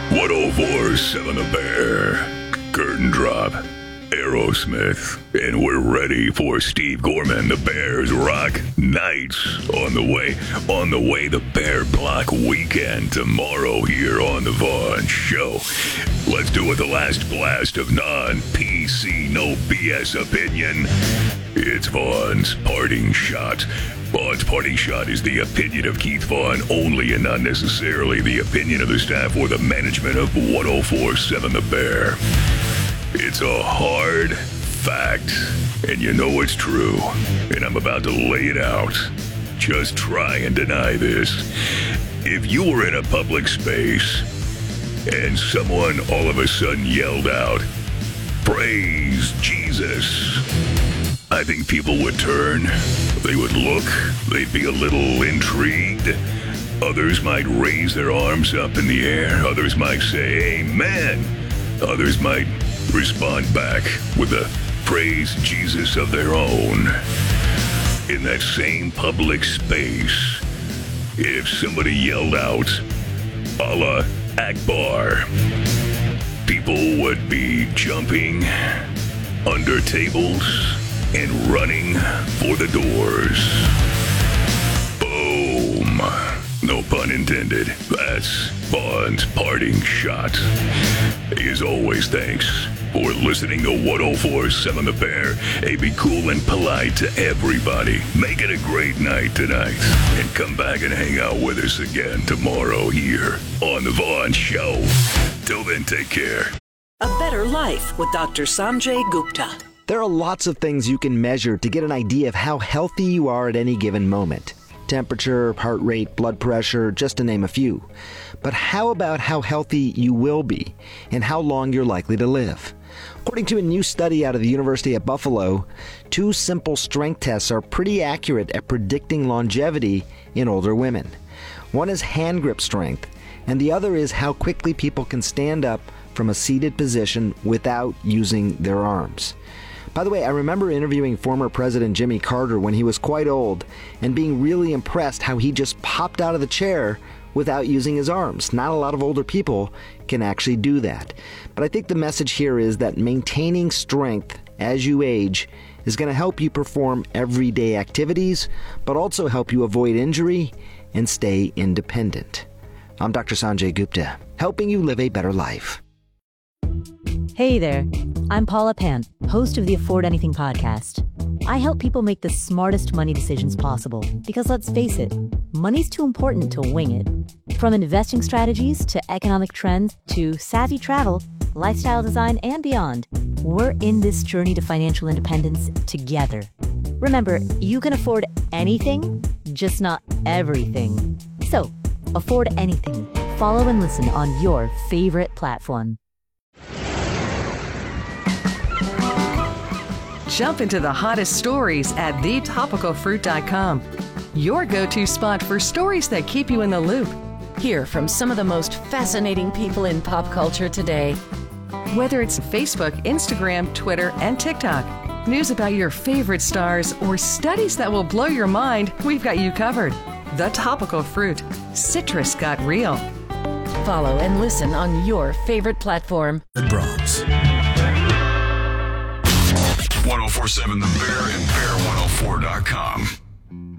1047 The Bear. Curtain drop. Aerosmith. And we're ready for Steve Gorman, the Bears Rock Nights. On the way, the Bear Block Weekend tomorrow here on The Vaughn Show. Let's do it, the last blast of non-PC, no BS opinion. It's Vaughn's Parting Shot. Vaughn's Parting Shot is the opinion of Keith Vaughn only, and not necessarily the opinion of the staff or the management of 1047 The Bear. It's a hard fact, and you know it's true, and I'm about to lay it out. Just try and deny this. If you were in a public space and someone all of a sudden yelled out, "Praise Jesus," I think people would turn, they would look, they'd be a little intrigued. Others might raise their arms up in the air. Others might say, "Amen." Others might respond back with a praise Jesus of their own. In that same public space, if somebody yelled out, "Allah Akbar," people would be jumping under tables and running for the doors. Boom. No pun intended. That's Vaughn's Parting Shot. As always, thanks for listening to 1047 The Bear. Hey, be cool and polite to everybody. Make it a great night tonight. And come back and hang out with us again tomorrow here on The Vaughn Show. Till then, take care. A Better Life with Dr. Sanjay Gupta. There are lots of things you can measure to get an idea of how healthy you are at any given moment. Temperature, heart rate, blood pressure, just to name a few. But how about how healthy you will be and how long you're likely to live? According to a new study out of the University at Buffalo, 2 simple strength tests are pretty accurate at predicting longevity in older women. One is hand grip strength, and the other is how quickly people can stand up from a seated position without using their arms. By the way, I remember interviewing former President Jimmy Carter when he was quite old and being really impressed how he just popped out of the chair without using his arms. Not a lot of older people can actually do that. But I think the message here is that maintaining strength as you age is going to help you perform everyday activities, but also help you avoid injury and stay independent. I'm Dr. Sanjay Gupta, helping you live a better life. Hey there, I'm Paula Pant, host of the Afford Anything podcast. I help people make the smartest money decisions possible because, let's face it, money's too important to wing it. From investing strategies to economic trends to savvy travel, lifestyle design, and beyond, we're in this journey to financial independence together. Remember, you can afford anything, just not everything. So, afford anything. Follow and listen on your favorite platform. Jump into the hottest stories at thetopicalfruit.com. Your go-to spot for stories that keep you in the loop. Hear from some of the most fascinating people in pop culture today. Whether it's Facebook, Instagram, Twitter, and TikTok, news about your favorite stars, or studies that will blow your mind, we've got you covered. The Topical Fruit. Citrus got real. Follow and listen on your favorite platform. The Bronx. 1047 The Bear and Bear104.com.